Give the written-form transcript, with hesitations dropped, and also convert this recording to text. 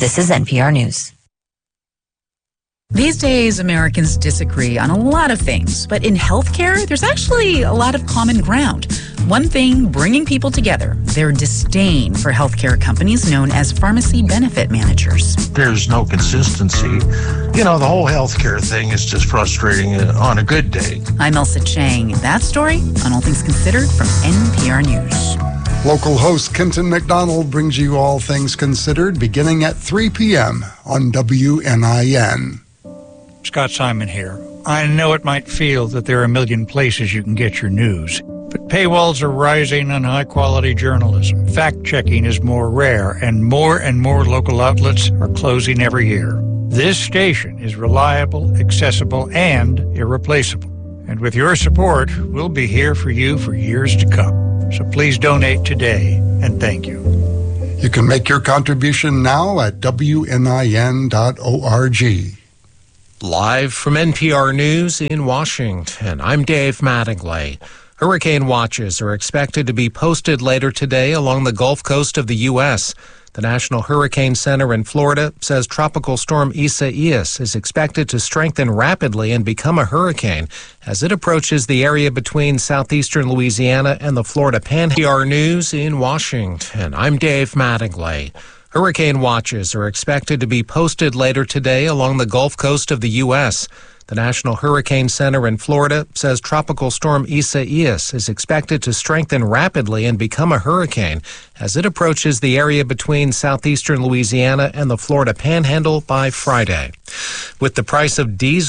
This is NPR News. These days, Americans disagree on a lot of things, but in healthcare, there's actually a lot of common ground. One thing bringing people together, their disdain for healthcare companies known as pharmacy benefit managers. There's no consistency. You know, the whole healthcare thing is just frustrating on a good day. I'm Elsa Chang. That story on All Things Considered from NPR News. Local host Kenton McDonald brings you All Things Considered beginning at 3 p.m. on WNIN. Scott Simon here. I know it might feel that there are a million places you can get your news, but paywalls are rising on high-quality journalism. Fact-checking is more rare, and more local outlets are closing every year. This station is reliable, accessible, and irreplaceable. And with your support, we'll be here for you for years to come. So please donate today, and thank you. You can make your contribution now at WNIN.org. Live from NPR News in Washington, I'm Dave Mattingly. Hurricane watches are expected to be posted later today along the Gulf Coast of the U.S. The National Hurricane Center in Florida says Tropical Storm Isaias is expected to strengthen rapidly and become a hurricane as it approaches the area between southeastern Louisiana and the Florida Panhandle. NPR News in Washington, I'm Dave Mattingly. Hurricane watches are expected to be posted later today along the Gulf Coast of the U.S. The National Hurricane Center in Florida says Tropical Storm Isaias is expected to strengthen rapidly and become a hurricane as it approaches the area between southeastern Louisiana and the Florida Panhandle by Friday. With the price of diesel